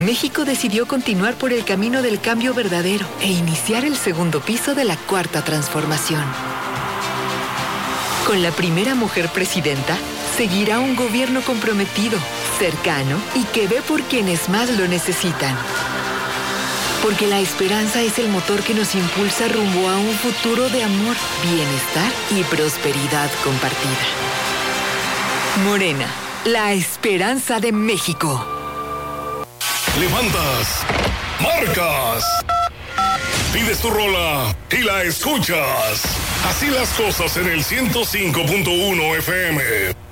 México decidió continuar por el camino del cambio verdadero e iniciar el segundo piso de la Cuarta Transformación. Con la primera mujer presidenta, seguirá un gobierno comprometido, cercano y que ve por quienes más lo necesitan. Porque la esperanza es el motor que nos impulsa rumbo a un futuro de amor, bienestar y prosperidad compartida. Morena, la esperanza de México. Levantas, marcas, pides tu rola y la escuchas. Así las cosas en el 105.1 FM.